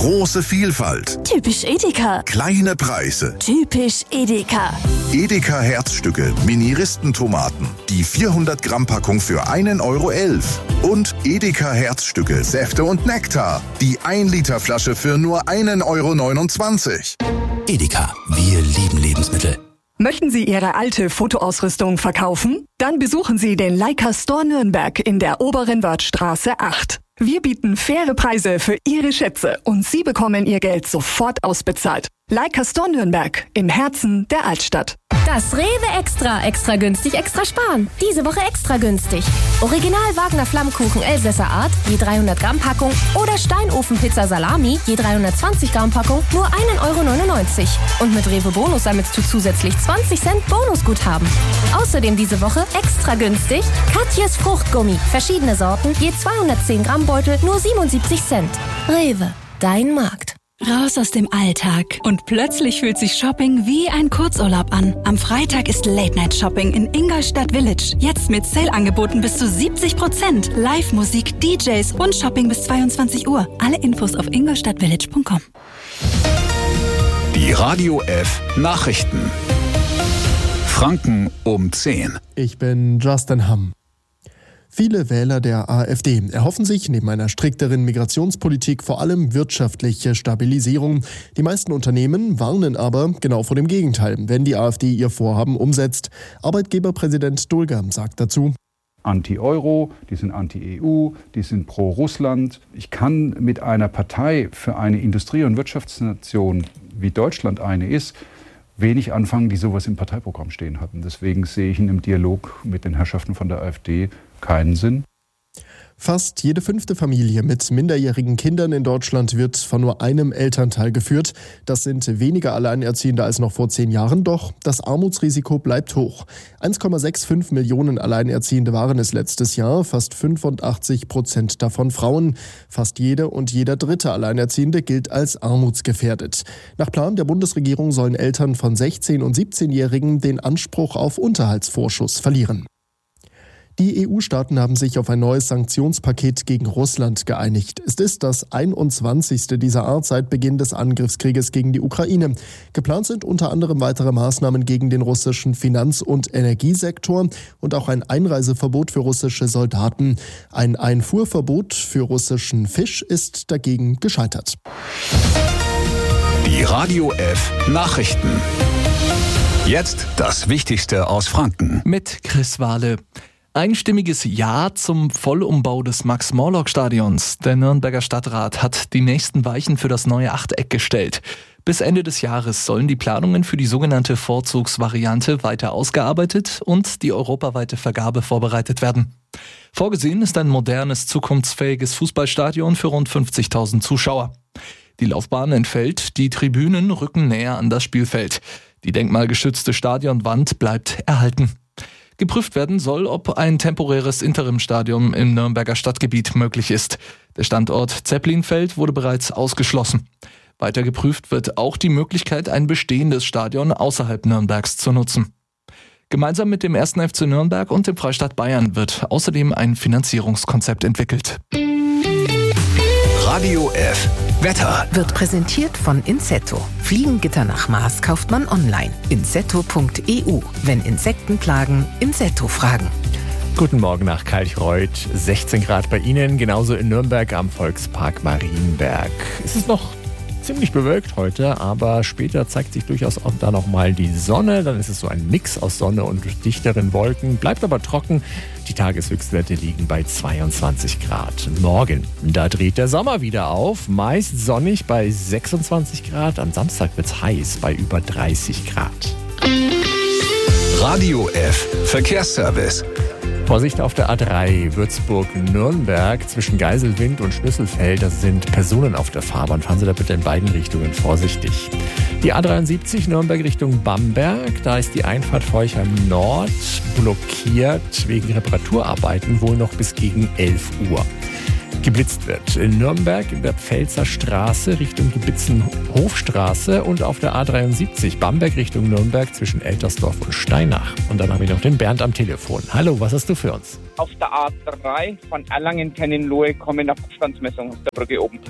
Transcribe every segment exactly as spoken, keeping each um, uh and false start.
Große Vielfalt. Typisch Edeka. Kleine Preise. Typisch Edeka. Edeka Herzstücke Mini-Ristentomaten. Die vierhundert Gramm Packung für einen Euro elf. Und Edeka Herzstücke Säfte und Nektar. Die ein Liter Flasche für nur einen Euro neunundzwanzig. Edeka, wir lieben Lebensmittel. Möchten Sie Ihre alte Fotoausrüstung verkaufen? Dann besuchen Sie den Leica Store Nürnberg in der Oberen Wörthstraße acht. Wir bieten faire Preise für Ihre Schätze und Sie bekommen Ihr Geld sofort ausbezahlt. Leica Store Nürnberg im Herzen der Altstadt. Das Rewe Extra. Extra günstig, extra sparen. Diese Woche extra günstig. Original Wagner Flammkuchen Elsässer Art, je dreihundert Gramm Packung. Oder Steinofenpizza Salami, je dreihundertzwanzig Gramm Packung, nur einen Euro neunundneunzig. Und mit Rewe Bonus sammelst du zusätzlich zwanzig Cent Bonusguthaben. Außerdem diese Woche extra günstig Katjes Fruchtgummi. Verschiedene Sorten, je zweihundertzehn Gramm Beutel, nur siebenundsiebzig Cent. Rewe, dein Markt. Raus aus dem Alltag. Und plötzlich fühlt sich Shopping wie ein Kurzurlaub an. Am Freitag ist Late-Night-Shopping in Ingolstadt Village. Jetzt mit Sale-Angeboten bis zu siebzig Prozent. Live-Musik, D Js und Shopping bis zweiundzwanzig Uhr. Alle Infos auf ingolstadtvillage punkt com. Die Radio F Nachrichten. Franken um zehn. Ich bin Justin Hamm. Viele Wähler der AfD erhoffen sich neben einer strikteren Migrationspolitik vor allem wirtschaftliche Stabilisierung. Die meisten Unternehmen warnen aber genau vor dem Gegenteil, wenn die AfD ihr Vorhaben umsetzt. Arbeitgeberpräsident Dulger sagt dazu: Anti-Euro, die sind anti-E U, die sind pro-Russland. Ich kann mit einer Partei für eine Industrie- und Wirtschaftsnation, wie Deutschland eine ist, wenig anfangen, die sowas im Parteiprogramm stehen hatten. Deswegen sehe ich in einem Dialog mit den Herrschaften von der AfD keinen Sinn. Fast jede fünfte Familie mit minderjährigen Kindern in Deutschland wird von nur einem Elternteil geführt. Das sind weniger Alleinerziehende als noch vor zehn Jahren, doch das Armutsrisiko bleibt hoch. eins Komma fünfundsechzig Millionen Alleinerziehende waren es letztes Jahr, fast fünfundachtzig Prozent davon Frauen. Fast jede und jeder dritte Alleinerziehende gilt als armutsgefährdet. Nach Plan der Bundesregierung sollen Eltern von sechzehn- und siebzehnjährigen den Anspruch auf Unterhaltsvorschuss verlieren. Die E U-Staaten haben sich auf ein neues Sanktionspaket gegen Russland geeinigt. Es ist das einundzwanzigste dieser Art seit Beginn des Angriffskrieges gegen die Ukraine. Geplant sind unter anderem weitere Maßnahmen gegen den russischen Finanz- und Energiesektor und auch ein Einreiseverbot für russische Soldaten. Ein Einfuhrverbot für russischen Fisch ist dagegen gescheitert. Die Radio F Nachrichten. Jetzt das Wichtigste aus Franken. Mit Chris Wahle. Einstimmiges Ja zum Vollumbau des Max-Morlock-Stadions. Der Nürnberger Stadtrat hat die nächsten Weichen für das neue Achteck gestellt. Bis Ende des Jahres sollen die Planungen für die sogenannte Vorzugsvariante weiter ausgearbeitet und die europaweite Vergabe vorbereitet werden. Vorgesehen ist ein modernes, zukunftsfähiges Fußballstadion für rund fünfzigtausend Zuschauer. Die Laufbahn entfällt, die Tribünen rücken näher an das Spielfeld. Die denkmalgeschützte Stadionwand bleibt erhalten. Geprüft werden soll, ob ein temporäres Interimstadion im Nürnberger Stadtgebiet möglich ist. Der Standort Zeppelinfeld wurde bereits ausgeschlossen. Weiter geprüft wird auch die Möglichkeit, ein bestehendes Stadion außerhalb Nürnbergs zu nutzen. Gemeinsam mit dem ersten F C Nürnberg und dem Freistaat Bayern wird außerdem ein Finanzierungskonzept entwickelt. Radio F Wetter wird präsentiert von Insetto. Fliegengitter nach Maß kauft man online. insetto punkt e u. Wenn Insekten plagen, Insetto fragen. Guten Morgen nach Kalchreuth. sechzehn Grad bei Ihnen, genauso in Nürnberg am Volkspark Marienberg. Es ist noch ziemlich bewölkt heute, aber später zeigt sich durchaus auch da nochmal die Sonne. Dann ist es so ein Mix aus Sonne und dichteren Wolken, bleibt aber trocken. Die Tageshöchstwerte liegen bei zweiundzwanzig Grad. Morgen, da dreht der Sommer wieder auf, meist sonnig bei sechsundzwanzig Grad. Am Samstag wird's heiß bei über dreißig Grad. Radio F Verkehrsservice. Vorsicht auf der A drei Würzburg-Nürnberg zwischen Geiselwind und Schlüsselfeld. Da sind Personen auf der Fahrbahn. Fahren Sie da bitte in beiden Richtungen vorsichtig. Die A dreiundsiebzig Nürnberg Richtung Bamberg. Da ist die Einfahrt Forchheim Nord blockiert wegen Reparaturarbeiten wohl noch bis gegen elf Uhr. Geblitzt wird in Nürnberg in der Pfälzer Straße Richtung Gebitzenhofstraße und auf der A dreiundsiebzig Bamberg Richtung Nürnberg zwischen Eltersdorf und Steinach. Und dann habe ich noch den Bernd am Telefon. Hallo, was hast du für uns? Auf der A drei von Erlangen-Tennenlohe kommen nach Abstandsmessung aus der Brücke oben.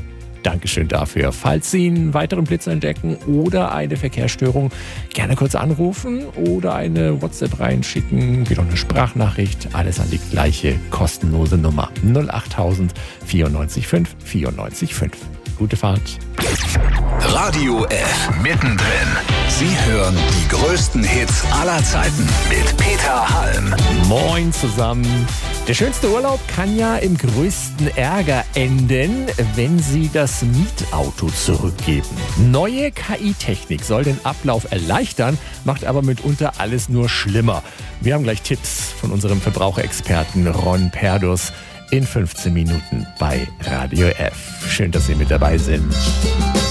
Dankeschön dafür. Falls Sie einen weiteren Blitzer entdecken oder eine Verkehrsstörung, gerne kurz anrufen oder eine WhatsApp reinschicken, wieder eine Sprachnachricht. Alles an die gleiche kostenlose Nummer null achttausend vierundneunzig fünf vierundneunzig fünf. Gute Fahrt. Radio F mittendrin. Sie hören die größten Hits aller Zeiten mit Peter Halm. Moin zusammen. Der schönste Urlaub kann ja im größten Ärger enden, wenn Sie das Mietauto zurückgeben. Neue K I-Technik soll den Ablauf erleichtern, macht aber mitunter alles nur schlimmer. Wir haben gleich Tipps von unserem Verbraucherexperten Ron Perdus in fünfzehn Minuten bei Radio F. Schön, dass Sie mit dabei sind.